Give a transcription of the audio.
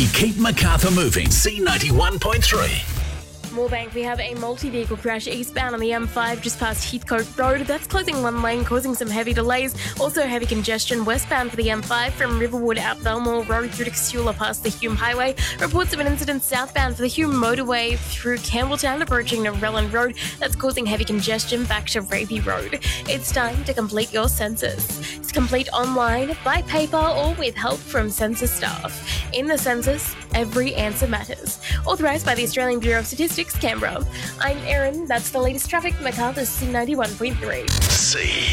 keep Macarthur moving. C91.3. Moorebank, we have a multi-vehicle crash eastbound on the M5 just past Heathcote Road. That's closing one lane, causing some heavy delays. Also heavy congestion westbound for the M5 from Riverwood out Belmore Road through to Casula past the Hume Highway. Reports of an incident southbound for the Hume Motorway through Campbelltown approaching Narellan Road. That's causing heavy congestion back to Raby Road. It's time to complete your census. It's complete online, by paper, or with help from census staff. In the census, every answer matters. Authorised by the Australian Bureau of Statistics, Canberra. I'm Erin. That's the latest traffic. Macarthur C91.3.